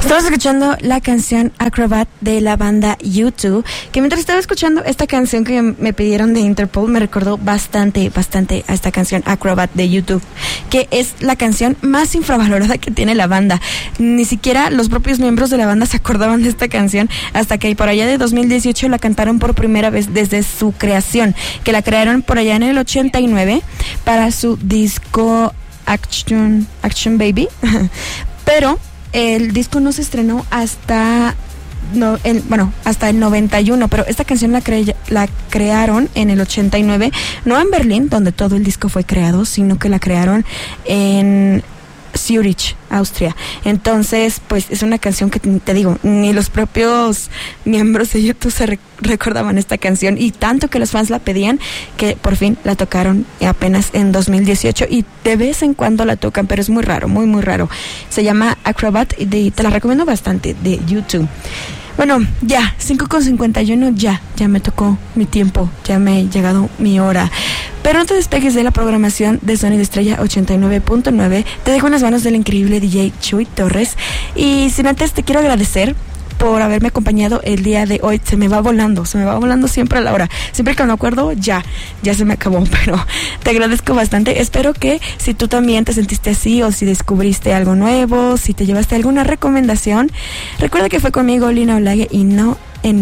Estamos escuchando la canción Acrobat de la banda U2, que mientras estaba escuchando esta canción que me pidieron de Interpol, me recordó bastante a esta canción Acrobat de U2, que es la canción más infravalorada que tiene la banda. Ni siquiera los propios miembros de la banda se acordaban de esta canción hasta que por allá de 2018 la cantaron por primera vez desde su creación, que la crearon por allá en el 89 para su disco Action Baby, pero el disco no se estrenó hasta el 91, pero esta canción la crearon en el 89, no en Berlín, donde todo el disco fue creado, sino que la crearon en Zurich, Austria. Entonces, pues es una canción que te digo, ni los propios miembros de YouTube se recordaban esta canción, y tanto que los fans la pedían que por fin la tocaron apenas en 2018, y de vez en cuando la tocan, pero es muy raro, muy raro. Se llama Acrobat y te la recomiendo bastante, de YouTube. Bueno, ya, 5:51, ya me tocó mi tiempo, ya me ha llegado mi hora. Pero no te despegues de la programación de Sonido Estrella 89.9. Te dejo en las manos del increíble DJ Chuy Torres. Y sin antes, te quiero agradecer por haberme acompañado el día de hoy. Se me va volando siempre a la hora. Siempre que me acuerdo, ya se me acabó, pero te agradezco bastante. Espero que si tú también te sentiste así, o si descubriste algo nuevo, si te llevaste alguna recomendación, recuerda que fue conmigo Lina Olague y no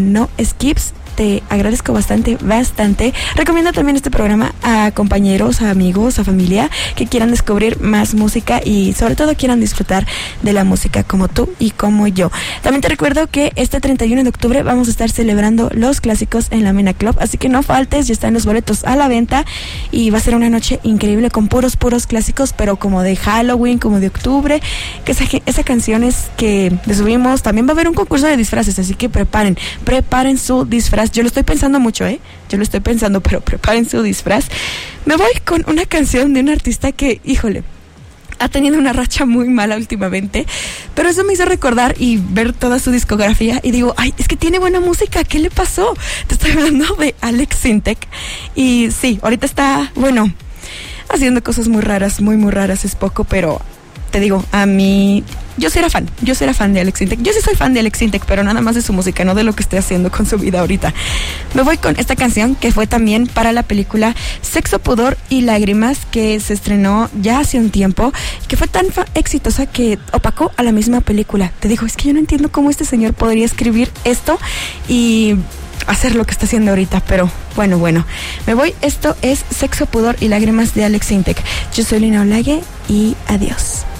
skips. Te agradezco bastante. Recomiendo también este programa a compañeros, a amigos, a familia que quieran descubrir más música y sobre todo quieran disfrutar de la música como tú y como yo. También te recuerdo que este 31 de octubre vamos a estar celebrando los clásicos en la Mena Club, así que no faltes, ya están los boletos a la venta y va a ser una noche increíble con puros clásicos, pero como de Halloween, como de octubre, que esas canciones que subimos. También va a haber un concurso de disfraces, así que preparen su disfraz. Yo lo estoy pensando mucho, pero preparen su disfraz. Me voy con una canción de un artista que, híjole, ha tenido una racha muy mala últimamente, pero eso me hizo recordar y ver toda su discografía y digo, ay, es que tiene buena música, ¿qué le pasó? Te estoy hablando de Alex Sintek, y sí, ahorita está, haciendo cosas muy raras, muy raras, es poco, pero te digo, a mí, yo sí era fan de Alex Sintek. Yo sí soy fan de Alex Sintek, pero nada más de su música, no de lo que esté haciendo con su vida ahorita. Me voy con esta canción que fue también para la película Sexo, Pudor y Lágrimas, que se estrenó ya hace un tiempo, que fue tan exitosa que opacó a la misma película. Te digo, es que yo no entiendo cómo este señor podría escribir esto y hacer lo que está haciendo ahorita, pero bueno, me voy. Esto es Sexo, Pudor y Lágrimas de Alex Sintek. Yo soy Lina Olague y adiós.